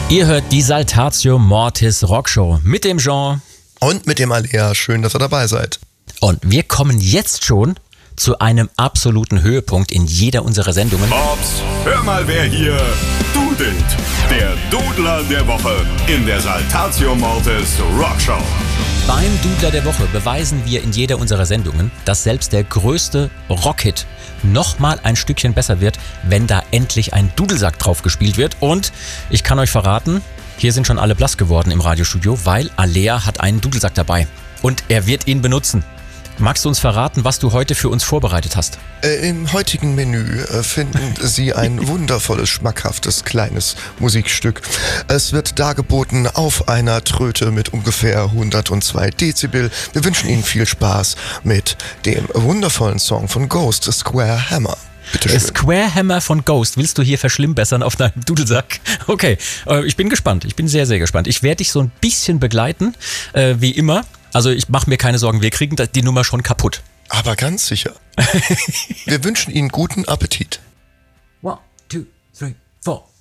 Ihr hört die Saltatio Mortis Rockshow mit dem Jean und mit dem Alea. Schön, dass ihr dabei seid. Und wir kommen jetzt schon zu einem absoluten Höhepunkt in jeder unserer Sendungen. Ops, hör mal, wer hier dudelt. Der Dudler der Woche in der Saltatio Mortis Rockshow. Beim Dudler der Woche beweisen wir in jeder unserer Sendungen, dass selbst der größte Rockhit nochmal ein Stückchen besser wird, wenn da endlich ein Dudelsack drauf gespielt wird. Und ich kann euch verraten, hier sind schon alle blass geworden im Radiostudio, weil Alea hat einen Dudelsack dabei. Und er wird ihn benutzen. Magst du uns verraten, was du heute für uns vorbereitet hast? Im heutigen Menü finden Sie ein wundervolles, schmackhaftes, kleines Musikstück. Es wird dargeboten auf einer Tröte mit ungefähr 102 Dezibel. Wir wünschen Ihnen viel Spaß mit dem wundervollen Song von Ghost, Square Hammer. Bitte schön. Square Hammer von Ghost willst du hier verschlimmbessern auf deinem Dudelsack? Okay, ich bin gespannt. Ich bin sehr, sehr gespannt. Ich werde dich so ein bisschen begleiten, wie immer. Also ich mache mir keine Sorgen, wir kriegen die Nummer schon kaputt. Aber ganz sicher. Wir wünschen Ihnen guten Appetit. 1, 2, 3, 4